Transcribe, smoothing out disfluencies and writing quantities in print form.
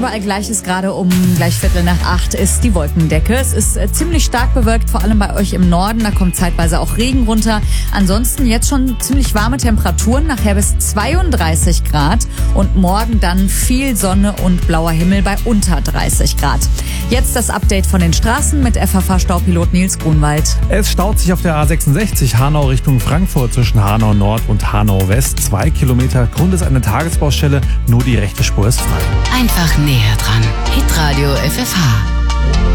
überall gleich ist, gerade um gleich 7:45 ist die Wolkendecke. Es ist ziemlich stark bewölkt, vor allem bei euch im Norden. Da kommt zeitweise auch Regen runter. Ansonsten jetzt schon ziemlich warme Temperaturen, nachher bis 32 Grad. Und morgen dann viel Sonne und blauer Himmel bei unter 30 Grad. Jetzt das Update von den Straßen mit FFH-Staupilot Nils Grunwald. Es staut sich auf der A66 Hanau Richtung Frankfurt zwischen Hanau Nord und Hanau West. 2 Kilometer. Grund ist eine Tagesbaustelle. Nur die rechte Spur ist frei. Einfach näher dran. Hitradio FFH.